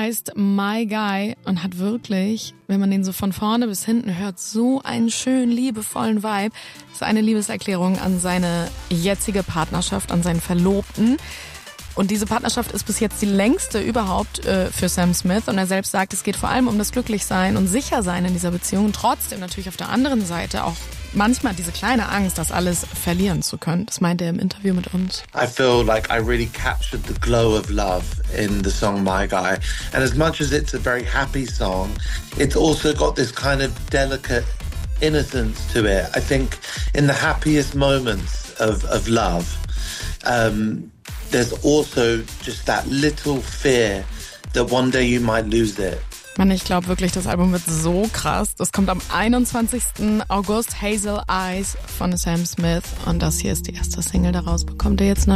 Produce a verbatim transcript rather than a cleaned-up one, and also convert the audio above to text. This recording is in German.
heißt My Guy und hat wirklich, wenn man den so von vorne bis hinten hört, so einen schönen, liebevollen Vibe. Das ist eine Liebeserklärung an seine jetzige Partnerschaft, an seinen Verlobten. Und diese Partnerschaft ist bis jetzt die längste überhaupt äh, für Sam Smith. Und er selbst sagt, es geht vor allem um das Glücklichsein und Sichersein in dieser Beziehung. Trotzdem natürlich auf der anderen Seite auch manchmal diese kleine Angst, das alles verlieren zu können. Das meinte er im Interview mit uns. I feel like I really captured the glow of love in the song My Guy. And as much as it's a very happy song, it's also got this kind of delicate innocence to it. I think in the happiest moments of, of love, um, there's also just that little fear that one day you might lose it. Mann, ich glaube wirklich, das Album wird so krass. Das kommt am einundzwanzigsten August, Hazel Eyes von Sam Smith. Und das hier ist die erste Single daraus. Bekommt ihr jetzt